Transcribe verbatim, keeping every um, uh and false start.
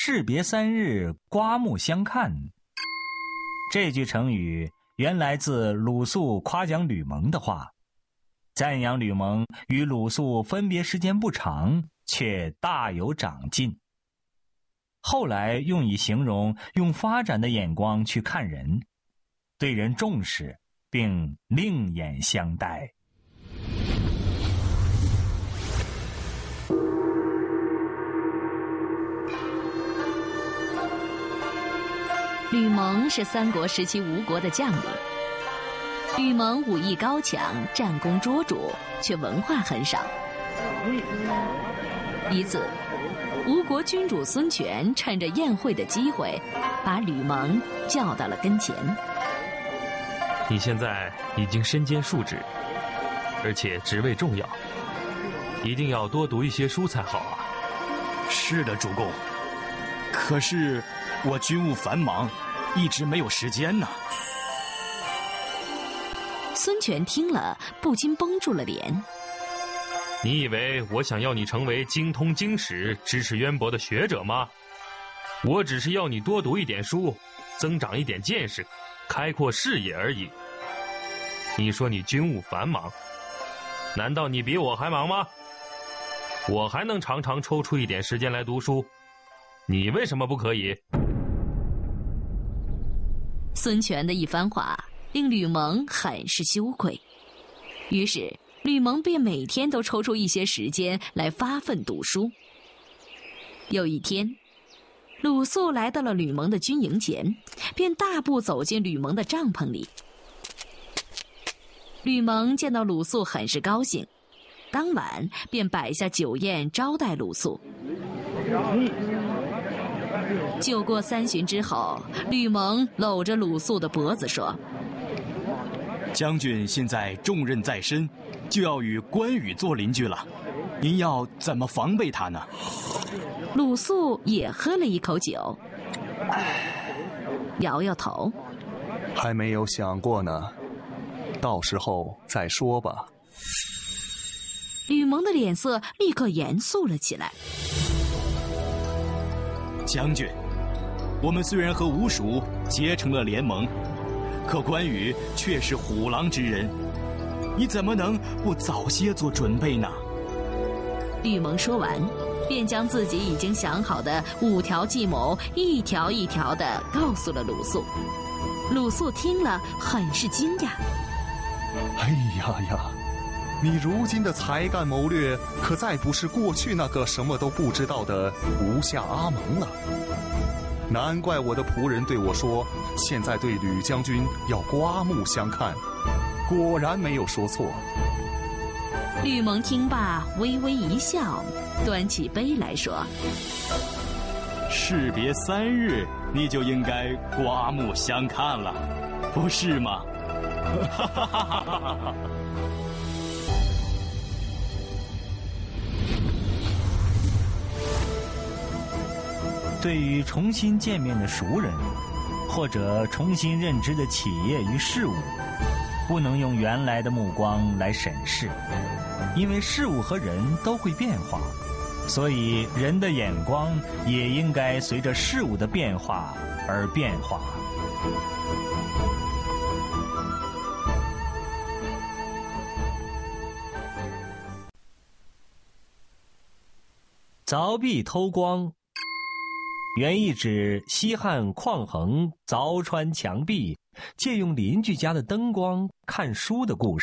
士别三日，刮目相看。这句成语原来自鲁肃夸奖吕蒙的话，赞扬吕蒙与鲁肃分别时间不长，却大有长进。后来用以形容用发展的眼光去看人，对人重视，并另眼相待。 吕蒙是三国时期吴国的将领。吕蒙武艺高强，战功卓著，却文化很少。一次，吴国君主孙权趁着宴会的机会，把吕蒙叫到了跟前。 你现在已经身兼数职，而且职位重要，一定要多读一些书才好啊。 是的，主公。可是我军务繁忙，一直没有时间呢。 孙权听了，不禁绷住了脸。 你以为我想要你成为精通经史、知识渊博的学者吗？我只是要你多读一点书，增长一点见识，开阔视野而已。你说你军务繁忙，难道你比我还忙吗？我还能常常抽出一点时间来读书，你为什么不可以？ 孙权的一番话令吕蒙很是羞愧，于是吕蒙便每天都抽出一些时间来发奋读书。有一天，鲁肃来到了吕蒙的军营前，便大步走进吕蒙的帐篷里。吕蒙见到鲁肃很是高兴，当晚便摆下酒宴招待鲁肃。酒过三巡之后，吕蒙搂着鲁肃的脖子说： 将军现在重任在身，就要与关羽做邻居了，您要怎么防备他呢？ 鲁肃也喝了一口酒，摇摇头， 还没有想过呢，到时候再说吧。 吕蒙的脸色立刻严肃了起来。 将军，我们虽然和吴蜀结成了联盟，可关羽却是虎狼之人，你怎么能不早些做准备呢？ 吕蒙说完，便将自己已经想好的五条计谋一条一条地告诉了鲁肃。鲁肃听了很是惊讶。 哎呀呀，你如今的才干谋略，可再不是过去那个什么都不知道的吴下阿蒙了。难怪我的仆人对我说，现在对吕将军要刮目相看，果然没有说错。 吕蒙听罢微微一笑，端起杯来说： 士别三日，你就应该刮目相看了，不是吗？哈哈哈哈哈！ 对于重新见面的熟人，或者重新认知的企业与事物，不能用原来的目光来审视，因为事物和人都会变化，所以人的眼光也应该随着事物的变化而变化。凿壁偷光，原意指西汉匡衡凿穿墙壁，借用邻居家的灯光看书的故事。